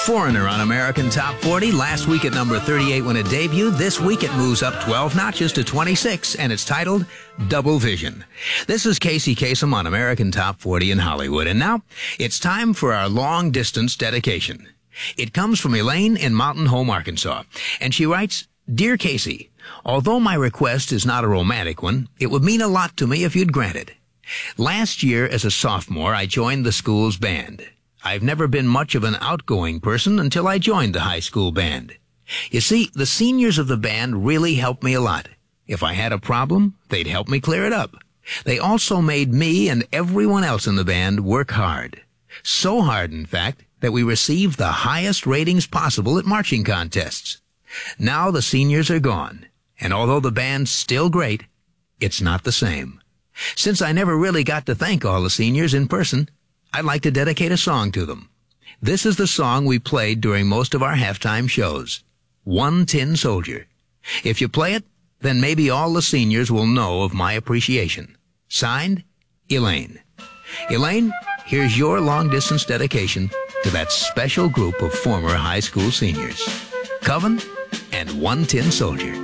Foreigner on American Top 40. Last week at number 38 when it debuted. This week it moves up 12 notches to 26, and it's titled Double Vision. This is Casey Kasem on American Top 40 in Hollywood. And now it's time for our long-distance dedication. It comes from Elaine in Mountain Home, Arkansas. And she writes, Dear Casey, although my request is not a romantic one, it would mean a lot to me if you'd grant it. Last year, as a sophomore, I joined the school's band. I've never been much of an outgoing person until I joined the high school band. You see, the seniors of the band really helped me a lot. If I had a problem, they'd help me clear it up. They also made me and everyone else in the band work hard. So hard, in fact, that we received the highest ratings possible at marching contests. Now the seniors are gone, and although the band's still great, it's not the same. Since I never really got to thank all the seniors in person, I'd like to dedicate a song to them. This is the song we played during most of our halftime shows, One Tin Soldier. If you play it, then maybe all the seniors will know of my appreciation. Signed, Elaine. Elaine, here's your long-distance dedication to that special group of former high school seniors, Coven and One Tin Soldier.